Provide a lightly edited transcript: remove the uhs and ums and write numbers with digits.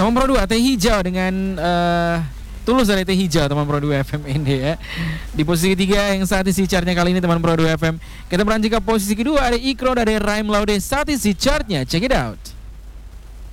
Teman Pro 2 Teh Hijau dengan Tulus dari Teh Hijau, teman Pro 2 FM ini ya. Di posisi ketiga yang saat isi chartnya kali ini teman Pro 2 FM. Kita beranjak ke posisi kedua, ada Ikro dari Rhyme Laude saat isi chartnya. Check it out.